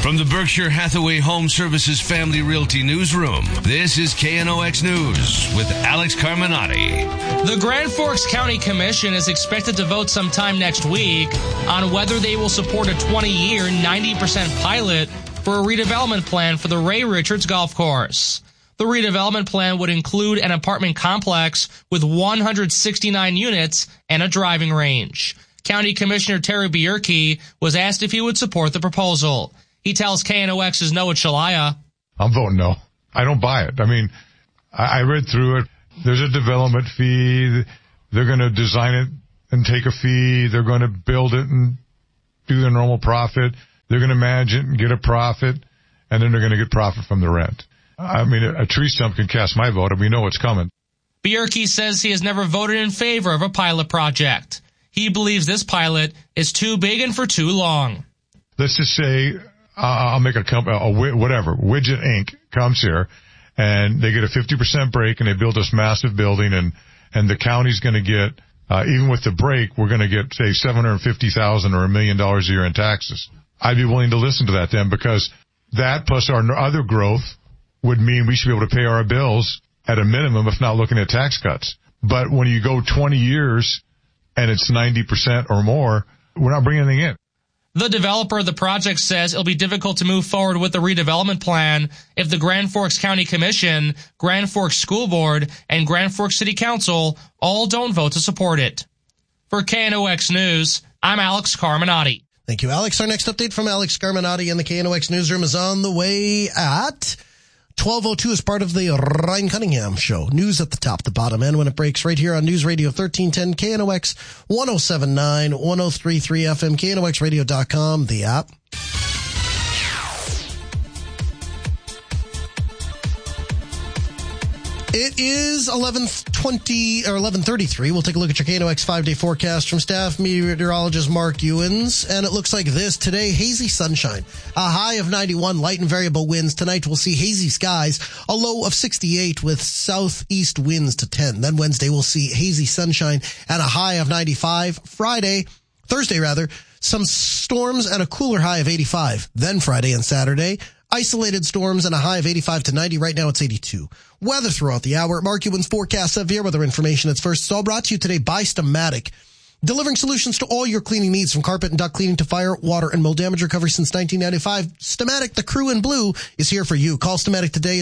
From the Berkshire Hathaway Home Services Family Realty Newsroom, this is KNOX News with Alex Carminati. The Grand Forks County Commission is expected to vote sometime next week on whether they will support a 20-year, 90% pilot for a redevelopment plan for the Ray Richards Golf Course. The redevelopment plan would include an apartment complex with 169 units and a driving range. County Commissioner Terry Bierke was asked if he would support the proposal. He tells KNOX's Noah Chalaya, I'm voting no. I don't buy it. I mean, I read through it. There's a development fee. They're going to design it and take a fee. They're going to build it and do their normal profit. They're going to manage it and get a profit, and then they're going to get profit from the rent. I mean, a tree stump can cast my vote, and we know it's coming. Bierke says he has never voted in favor of a pilot project. He believes this pilot is too big and for too long. Let's just say I'll make a company, whatever, Widget Inc. comes here, and they get a 50% break, and they build this massive building, and the county's going to get, even with the break, we're going to get, say, $750,000 or $1 million a year in taxes. I'd be willing to listen to that then, because that plus our other growth would mean we should be able to pay our bills at a minimum, if not looking at tax cuts. But when you go 20 years and it's 90% or more, we're not bringing anything in. The developer of the project says it'll be difficult to move forward with the redevelopment plan if the Grand Forks County Commission, Grand Forks School Board, and Grand Forks City Council all don't vote to support it. For KNOX News, I'm Alex Carminati. Thank you, Alex. Our next update from Alex Carminati in the KNOX newsroom is on the way at 12:02 as part of the Ryan Cunningham Show. News at the top, the bottom end when it breaks right here on News Radio 1310 KNOX 107.9, 103.3 FM, KNOXradio.com, the app. It is 11:20 or 11:33. We'll take a look at your KNOX 5-day forecast from staff meteorologist Mark Ewens. And it looks like this. Today, hazy sunshine. A high of 91, light and variable winds. Tonight, we'll see hazy skies. A low of 68 with southeast winds to 10. Then Wednesday, we'll see hazy sunshine and a high of 95. Thursday, some storms and a cooler high of 85. Then Friday and Saturday, isolated storms and a high of 85 to 90. Right now it's 82. Weather throughout the hour. Mark Ewens forecast severe weather information. It's first. It's all brought to you today by Stamatic. Delivering solutions to all your cleaning needs from carpet and duct cleaning to fire, water, and mold damage recovery since 1995. Stamatic, the crew in blue, is here for you. Call Stamatic today at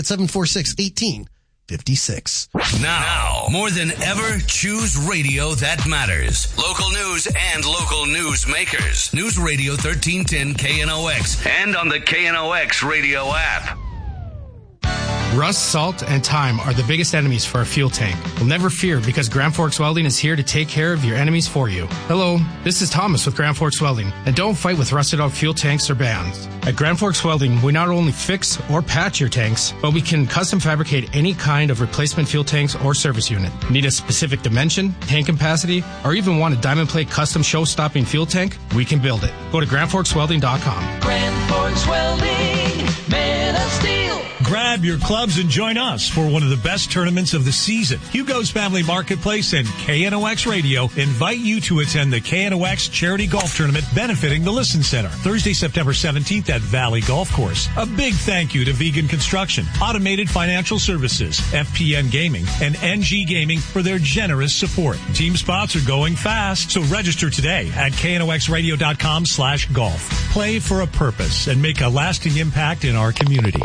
746-1856. Now, more than ever, choose radio that matters. Local news and local news makers. News Radio 1310 KNOX and on the KNOX radio app. Rust, salt, and time are the biggest enemies for a fuel tank. Well, never fear, because Grand Forks Welding is here to take care of your enemies for you. Hello, this is Thomas with Grand Forks Welding, and don't fight with rusted out fuel tanks or bands. At Grand Forks Welding, we not only fix or patch your tanks, but we can custom fabricate any kind of replacement fuel tanks or service unit. Need a specific dimension, tank capacity, or even want a diamond plate custom show-stopping fuel tank? We can build it. Go to GrandForksWelding.com. Grand Forks Welding, Man of Steel. Grab your clubs and join us for one of the best tournaments of the season. Hugo's Family Marketplace and KNOX Radio invite you to attend the KNOX Charity Golf Tournament benefiting the Listen Center, Thursday, September 17th at Valley Golf Course. A big thank you to Vegan Construction, Automated Financial Services, FPN Gaming, and NG Gaming for their generous support. Team spots are going fast, so register today at KNOXradio.com/golf. Play for a purpose and make a lasting impact in our community.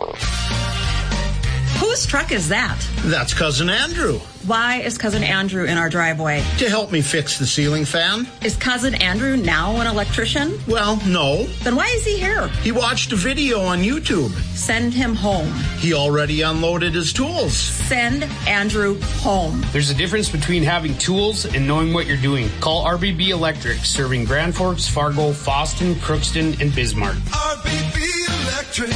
Whose truck is that? That's Cousin Andrew. Why is Cousin Andrew in our driveway? To help me fix the ceiling fan. Is Cousin Andrew now an electrician? Well, no. Then why is he here? He watched a video on YouTube. Send him home. He already unloaded his tools. Send Andrew home. There's a difference between having tools and knowing what you're doing. Call RBB Electric, serving Grand Forks, Fargo, Fosston, Crookston, and Bismarck. RBB Electric.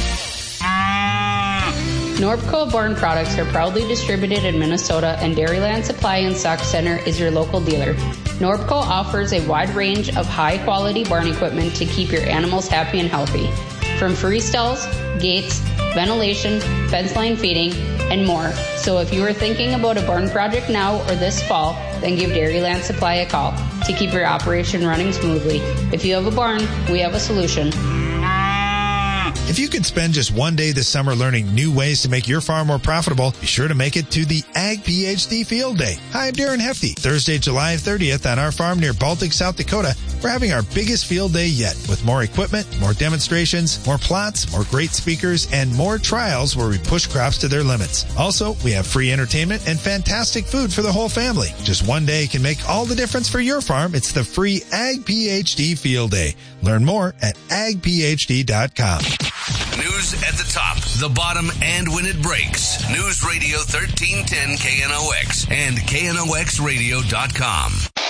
Norbco Born products are proudly distributed in Minnesota, and Dairyland Supply and Stock Center is your local dealer. Norbco offers a wide range of high-quality barn equipment to keep your animals happy and healthy. From free stalls, gates, ventilation, fence line feeding, and more. So if you are thinking about a barn project now or this fall, then give Dairyland Supply a call to keep your operation running smoothly. If you have a barn, we have a solution. If you could spend just one day this summer learning new ways to make your farm more profitable, be sure to make it to the Ag PhD Field Day. Hi, I'm Darren Hefty. Thursday, July 30th on our farm near Baltic, South Dakota, we're having our biggest field day yet with more equipment, more demonstrations, more plots, more great speakers, and more trials where we push crops to their limits. Also, we have free entertainment and fantastic food for the whole family. Just one day can make all the difference for your farm. It's the free Ag PhD Field Day. Learn more at agphd.com. News at the top, the bottom, and when it breaks. News Radio 1310 KNOX and KNOXradio.com.